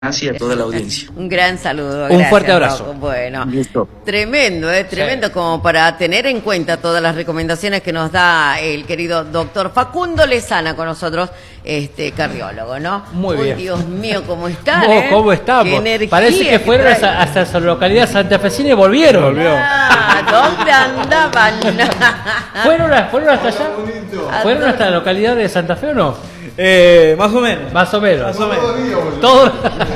Y a toda la audiencia. Un gran saludo. Un fuerte abrazo. Rocco. Bueno, Listo. tremendo, tremendo, sí. Como para tener en cuenta todas las recomendaciones que nos da el querido doctor Facundo Lezana con nosotros, cardiólogo, ¿no? Muy bien. Dios mío, ¿cómo están? ¿Cómo estamos? Parece que fueron hasta esa localidad santafesina y volvieron. ¿Dónde andaban? ¿Fueron hasta allá? ¿Fueron hasta la localidad de Santa Fe o no? Más o menos. Más o menos. Todo.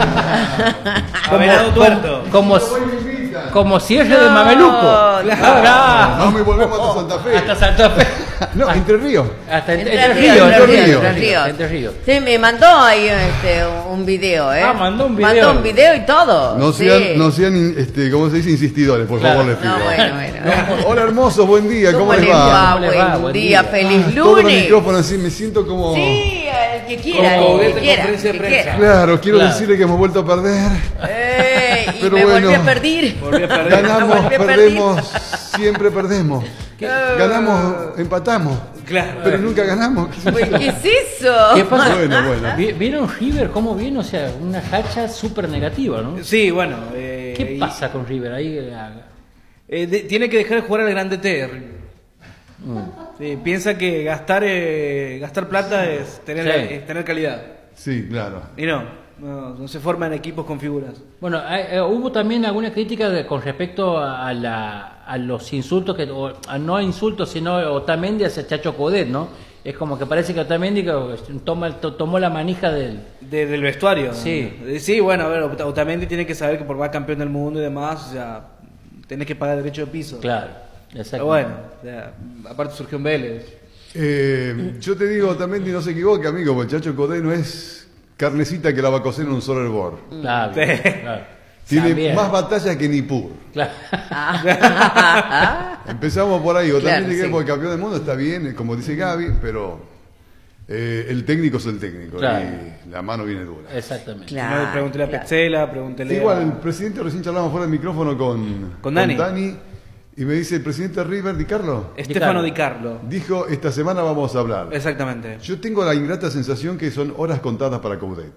Como cierre de Mameluco. Claro. Vamos y volvemos hasta Santa Fe. Hasta Santa Fe. No, Entre Ríos. Hasta Entre Ríos. Sí, me mandó ahí un video, mandó un video. Mandó un video y todo. No sean, ¿cómo se dice? Insistidores, por favor, les pido. No, bueno. Hola, hermosos, buen día, ¿cómo les va? Buen día, feliz lunes. Todo el micrófono así, me siento como... Sí, el que quiera, el que quiera. Claro, quiero decirle que hemos vuelto a perder. Y pero me volví a perder. Ganamos, perdemos, siempre perdemos. Ganamos, empatamos. Claro. Pero nunca ganamos. ¿Qué es eso? ¿Qué pasa? Bueno. ¿Vieron River cómo viene? O sea, una hacha súper negativa, ¿no? Sí, bueno. ¿Qué pasa con River? Ahí tiene que dejar de jugar al grande T. Sí, piensa que gastar plata es tener calidad. Sí, claro. Y no se forman equipos con figuras. Bueno, hubo también alguna crítica con respecto a los insultos, no insultos, sino Otamendi hacia Chacho Coudet, ¿no? Es como que parece que Otamendi tomó la manija del vestuario. Sí. Sí, bueno, a ver, Otamendi tiene que saber que por más campeón del mundo y demás, o sea, tenés que pagar derecho de piso. Claro, exacto. Pero bueno, o sea, aparte surgió un Vélez. Yo te digo, Otamendi no se equivoque, amigo, porque Chacho Coudet no es carnecita que la va a cocer en un solo hervor. Claro. Tiene También. más batallas que Nippur. Claro. Empezamos por ahí. Otamendi, Claro, que por el campeón del mundo está bien, como dice Gaby, pero el técnico es el técnico. Claro. Y la mano viene dura. Exactamente. Claro. Pregúntele a Petzela, pregúntele Igual, el presidente recién charlamos fuera del micrófono con Dani. Y me dice, el presidente de River, Di Carlo, Stefano Di Carlo. dijo, esta semana vamos a hablar. Exactamente. Yo tengo la ingrata sensación que son horas contadas para Coudet.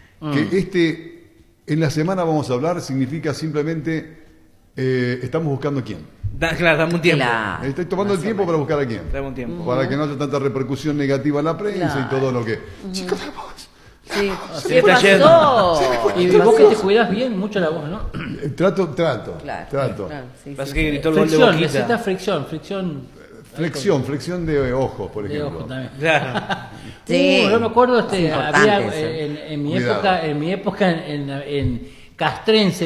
Que en la semana vamos a hablar significa simplemente, estamos buscando quién. Claro, dame un tiempo. Claro. Estoy tomando el tiempo para buscar a quién. Dame un tiempo. Para que no haya tanta repercusión negativa en la prensa y todo lo que... Chicos, Sí. Se ¿Qué está pasó? Y vos que te cuidás bien mucho la voz, ¿no? Trato. Claro, sí, Pasa sí, que sí. gritó el gol de Fricción, Boquita. necesitas fricción. Flexión de ojos, por De ejemplo. ojo también. Claro. Sí. Yo me acuerdo, importante había eso. en mi época en castrense,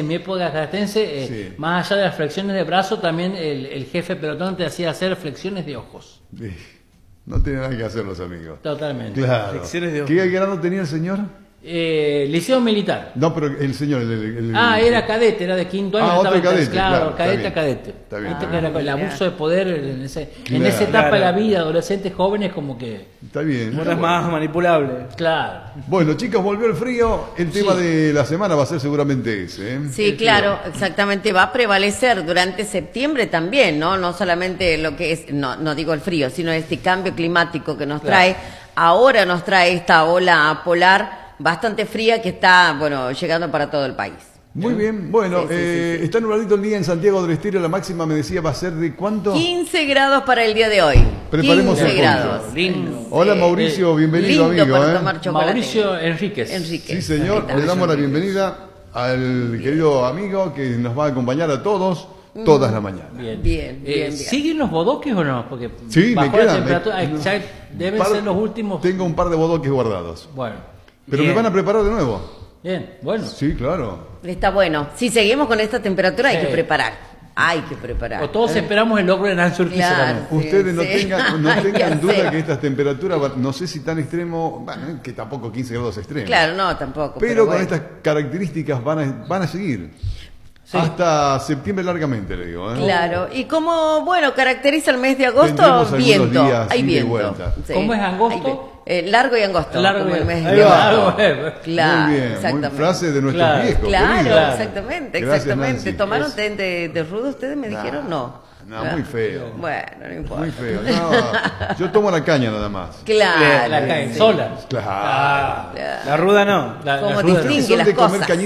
Sí. más allá de las flexiones de brazo, también el jefe pelotón te hacía hacer flexiones de ojos. Sí. No tiene nada que hacer los amigos. Totalmente. Claro. Flexiones de ojos. ¿Qué grado tenía el señor? Liceo militar. No, pero el señor... Era cadete, era de quinto año. otro estaba cadete, claro, está cadete bien. a cadete. Está bien. Viste que era el abuso de poder en esa Claro. etapa de la vida, adolescentes jóvenes, como que... Está bien. Una es más manipulable. Claro. Bueno, chicos, volvió el frío. El tema de la semana va a ser seguramente ese. ¿eh? Sí, claro, exactamente. Va a prevalecer durante septiembre también, ¿no? No solamente lo que es, no digo el frío, sino este cambio climático que nos trae. Ahora nos trae esta ola polar bastante fría que está, llegando para todo el país. Muy bien, bueno, Sí. está nubladito el día en Santiago del Estero. La máxima me decía va a ser de ¿cuánto? 15 grados para el día de hoy. Preparemos 15 el grados. poncho. Lindo. Hola Mauricio, bienvenido Lindo amigo. para tomar chocolate. Mauricio Enríquez. Sí señor, Ahí está. le damos la bienvenida al querido amigo que nos va a acompañar a todos, todas las mañanas. Bien. ¿Siguen los bodoques o no? Porque Sí, me bajó la quedan. temperatura, ya deben ser los últimos. Tengo un par de bodoques guardados. Bueno, Pero Bien. me van a preparar de nuevo. bien, bueno. Sí, claro. Está bueno. Si seguimos con esta temperatura hay Sí. que preparar. Hay que preparar. O todos esperamos el logro de Nancy Urquiza Claro. también. Sí, Ustedes no sí. tengan Ya duda sé. que estas temperaturas, no sé si tan extremo, bueno, que tampoco 15 grados extremos. Claro, no, tampoco. Pero con bueno. estas características van a seguir. Sí. hasta septiembre largamente, le digo. Claro, y como, bueno, caracteriza el mes de agosto, Tendremos algunos viento, días hay ida y viento. vuelta. Sí. ¿Cómo es angosto? Hay largo y angosto, Largo como y- el mes Ahí de va. agosto. Claro, Muy bien, exactamente. frase de nuestros Claro. viejos. qué Claro, lindo. exactamente, Gracias, exactamente. Nancy. ¿Tomaron té de rudo ustedes? ¿Me dijeron? No. No, muy feo. Bueno, no importa. Muy feo. No, yo tomo la caña nada más. Claro. La caen sí. solas. Claro. Ah, Claro. La ruda no. la Como ruda no. distingue Son las de comer cosas. cañita